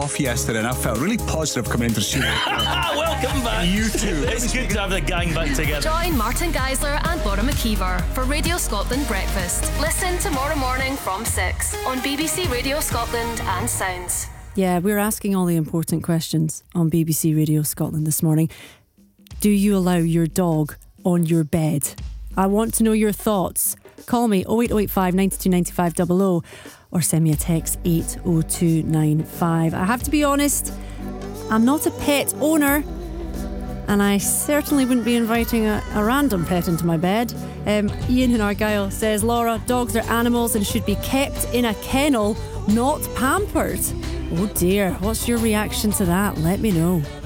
off yesterday, and I felt really positive coming into the studio. Welcome back. You too. It's good to have the gang back together. Join Martin Geisler and Laura McKeever for Radio Scotland Breakfast. Listen tomorrow morning from 6 on BBC Radio Scotland and Sounds. Yeah, we're asking all the important questions on BBC Radio Scotland this morning. Do you allow your dog on your bed? I want to know your thoughts. Call me 08085 92 95 00 or send me a text 80295. I have to be honest, I'm not a pet owner, and I certainly wouldn't be inviting a random pet into my bed. Ian in Argyll says, Laura, dogs are animals and should be kept in a kennel, not pampered. Oh dear, what's your reaction to that? Let me know.